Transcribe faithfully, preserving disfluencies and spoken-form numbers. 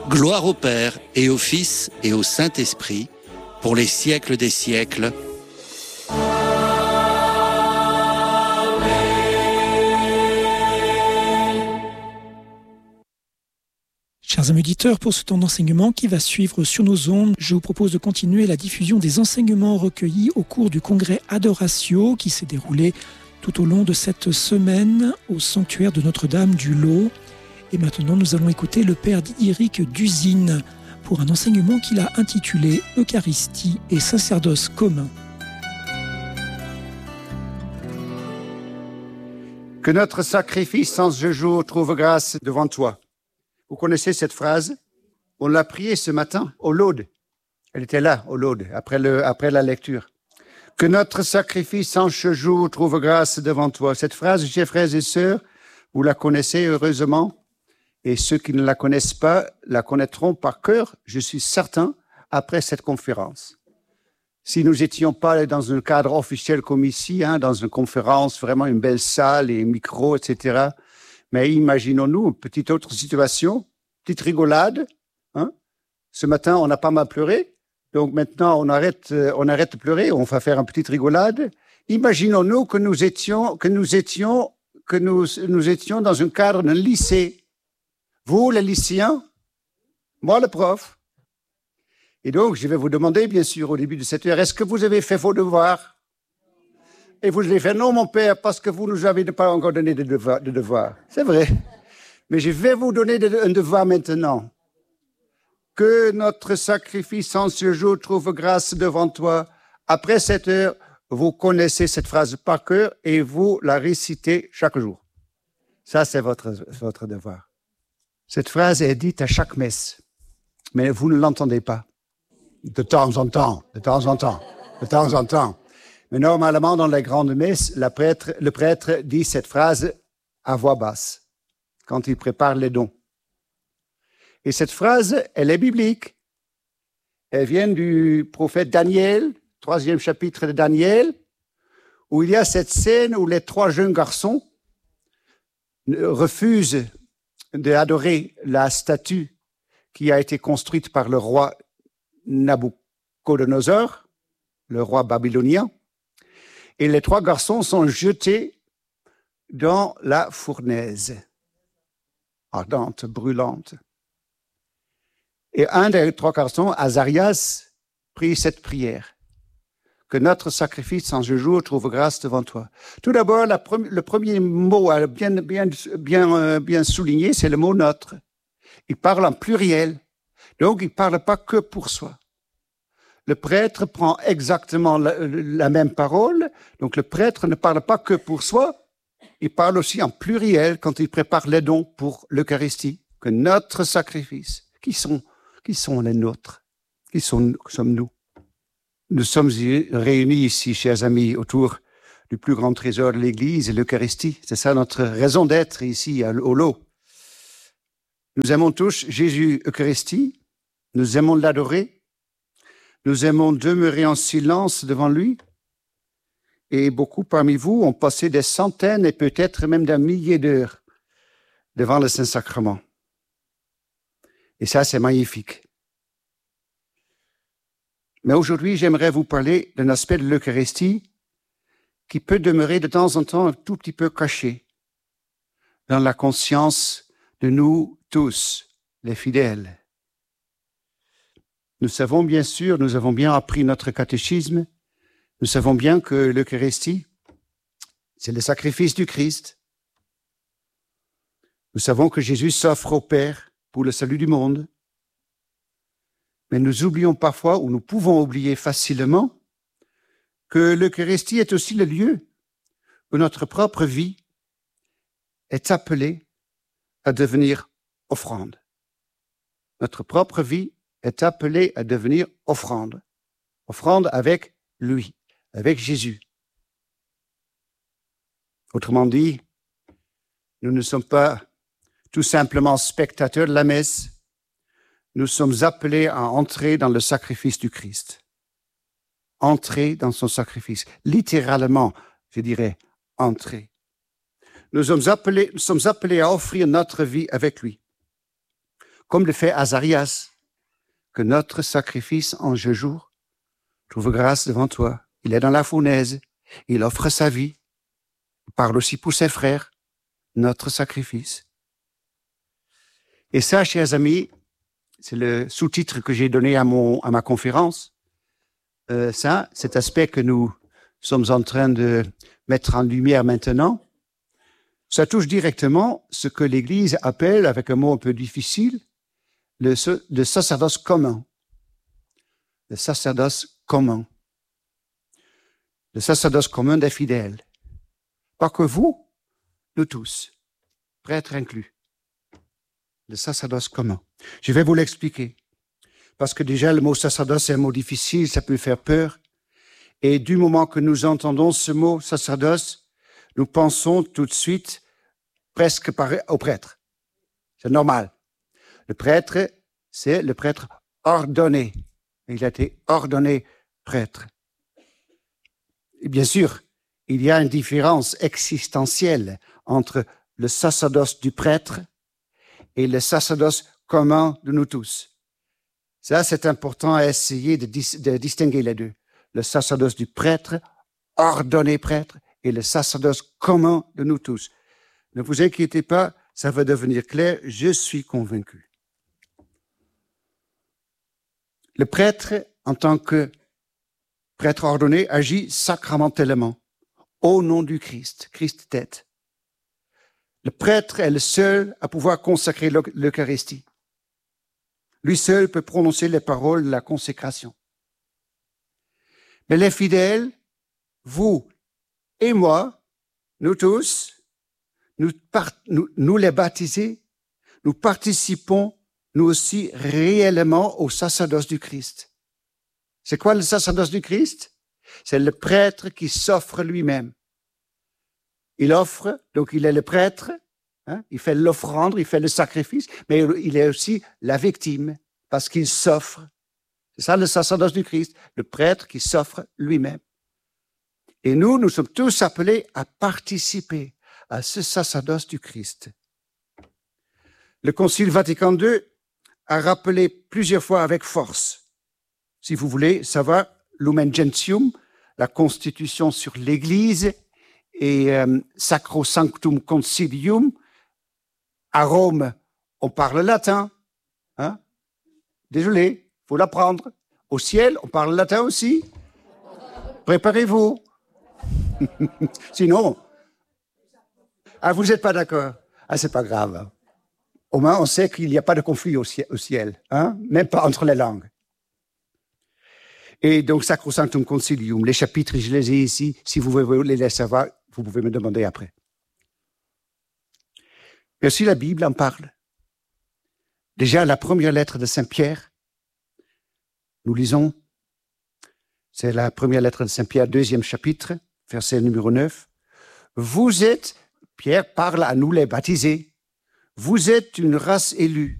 Gloire au Père et au Fils et au Saint-Esprit, pour les siècles des siècles. Chers amis auditeurs, pour ce temps d'enseignement qui va suivre sur nos ondes, je vous propose de continuer la diffusion des enseignements recueillis au cours du congrès Adoratio qui s'est déroulé tout au long de cette semaine au sanctuaire de Notre-Dame du Lot. Et maintenant, nous allons écouter le père Didieric d'Usine pour un enseignement qu'il a intitulé « Eucharistie et sacerdoce commun ». Que notre sacrifice en ce jour trouve grâce devant toi. Vous connaissez cette phrase? On l'a priée ce matin au Laude. Elle était là, au Laude, après, le, après la lecture. Que notre sacrifice en ce jour trouve grâce devant toi. Cette phrase, chers frères et sœurs, vous la connaissez heureusement. Et ceux qui ne la connaissent pas la connaîtront par cœur, je suis certain, après cette conférence. Si nous n'étions pas dans un cadre officiel comme ici, hein, dans une conférence, vraiment une belle salle et micro, et cetera. Mais imaginons-nous une petite autre situation, petite rigolade. Hein. Ce matin, on a pas mal pleuré. Donc maintenant, on arrête, on arrête de pleurer, on va faire une petite rigolade. Imaginons-nous que nous étions, que nous étions, que nous, nous étions dans un cadre d'un lycée. Vous, les lycéens, moi, le prof. Et donc, je vais vous demander, bien sûr, au début de cette heure, est-ce que vous avez fait vos devoirs? Et vous allez faire, non, mon père, parce que vous ne nous avez pas encore donné de devoirs. De devoirs. C'est vrai. Mais je vais vous donner un devoir maintenant. Que notre sacrifice en ce jour trouve grâce devant toi. Après cette heure, vous connaissez cette phrase par cœur et vous la récitez chaque jour. Ça, c'est votre, votre devoir. Cette phrase est dite à chaque messe, mais vous ne l'entendez pas. De temps en temps, de temps en temps, de temps en temps. Mais normalement, dans les grandes messes, la prêtre, le prêtre dit cette phrase à voix basse, quand il prépare les dons. Et cette phrase, elle est biblique. Elle vient du prophète Daniel, troisième chapitre de Daniel, où il y a cette scène où les trois jeunes garçons refusent d'adorer la statue qui a été construite par le roi Nabucodonosor, le roi babylonien. Et les trois garçons sont jetés dans la fournaise, ardente, brûlante. Et un des trois garçons, Azarias, prie cette prière. Que notre sacrifice en ce jour trouve grâce devant toi. Tout d'abord, la pre- le premier mot à bien, bien, bien, euh, bien souligner, c'est le mot notre. Il parle en pluriel. Donc, il ne parle pas que pour soi. Le prêtre prend exactement la, la même parole. Donc, le prêtre ne parle pas que pour soi. Il parle aussi en pluriel quand il prépare les dons pour l'Eucharistie. Que notre sacrifice, qui sont, qui sont les nôtres? Qui sont, sommes-nous? Nous sommes réunis ici, chers amis, autour du plus grand trésor de l'Église, l'Eucharistie. C'est ça notre raison d'être ici, au Lot. Nous aimons tous Jésus Eucharistie. Nous aimons l'adorer. Nous aimons demeurer en silence devant lui. Et beaucoup parmi vous ont passé des centaines et peut-être même des milliers d'heures devant le Saint-Sacrement. Et ça, c'est magnifique. Mais aujourd'hui, j'aimerais vous parler d'un aspect de l'Eucharistie qui peut demeurer de temps en temps un tout petit peu caché dans la conscience de nous tous, les fidèles. Nous savons bien sûr, nous avons bien appris notre catéchisme, nous savons bien que l'Eucharistie, c'est le sacrifice du Christ. Nous savons que Jésus s'offre au Père pour le salut du monde. Mais nous oublions parfois, ou nous pouvons oublier facilement, que l'Eucharistie est aussi le lieu où notre propre vie est appelée à devenir offrande. Notre propre vie est appelée à devenir offrande. Offrande avec lui, avec Jésus. Autrement dit, nous ne sommes pas tout simplement spectateurs de la messe. Nous sommes appelés à entrer dans le sacrifice du Christ. Entrer dans son sacrifice. Littéralement, je dirais, entrer. Nous sommes appelés, nous sommes appelés à offrir notre vie avec lui. comme le fait Azarias, que notre sacrifice en ce jour trouve grâce devant toi. Il est dans la fournaise, il offre sa vie, il parle aussi pour ses frères, notre sacrifice. Et ça, chers amis, c'est le sous-titre que j'ai donné à, mon, à ma conférence. Euh, ça, cet aspect que nous sommes en train de mettre en lumière maintenant, ça touche directement ce que l'Église appelle, avec un mot un peu difficile, le, le sacerdoce commun. Le sacerdoce commun. Le sacerdoce commun des fidèles. Pas que vous, nous tous, prêtres inclus. Le sacerdoce commun. Je vais vous l'expliquer. Parce que déjà, le mot sacerdoce est un mot difficile, ça peut faire peur. Et du moment que nous entendons ce mot sacerdoce, nous pensons tout de suite presque au prêtre. C'est normal. Le prêtre, c'est le prêtre ordonné. Il a été ordonné prêtre. Et bien sûr, il y a une différence existentielle entre le sacerdoce du prêtre et le sacerdoce commun de nous tous. Ça, c'est important à essayer de, dis- de distinguer les deux. Le sacerdoce du prêtre, ordonné prêtre, et le sacerdoce commun de nous tous. Ne vous inquiétez pas, ça va devenir clair, je suis convaincu. Le prêtre, en tant que prêtre ordonné, agit sacramentellement, au nom du Christ, Christ tête. Le prêtre est le seul à pouvoir consacrer l'Eucharistie. Lui seul peut prononcer les paroles de la consécration. Mais les fidèles, vous et moi, nous tous, nous, part, nous, nous les baptisés, nous participons, nous aussi, réellement au sacerdoce du Christ. C'est quoi le sacerdoce du Christ? C'est le prêtre qui s'offre lui-même. Il offre, donc il est le prêtre, hein, il fait l'offrande, il fait le sacrifice, mais il est aussi la victime, parce qu'il s'offre. C'est ça le sacerdoce du Christ, le prêtre qui s'offre lui-même. Et nous, nous sommes tous appelés à participer à ce sacerdoce du Christ. Le Concile Vatican deux a rappelé plusieurs fois avec force, si vous voulez savoir, Lumen Gentium, la constitution sur l'Église, et euh, Sacrosanctum Concilium. À Rome, on parle latin. Hein? Désolé, faut l'apprendre. Au ciel, on parle latin aussi. Préparez-vous. Sinon, ah, vous n'êtes pas d'accord. Ah, c'est pas grave. Au moins, on sait qu'il n'y a pas de conflit au ciel, au ciel, hein? Même pas entre les langues. Et donc, Sacrosanctum Concilium, les chapitres, je les ai ici. Si vous voulez les savoir, vous pouvez me demander après. Mais aussi la Bible en parle. Déjà, la première lettre de Saint Pierre, nous lisons, c'est la première lettre de Saint Pierre, deuxième chapitre, verset numéro neuf. Vous êtes, Pierre parle à nous les baptisés, vous êtes une race élue,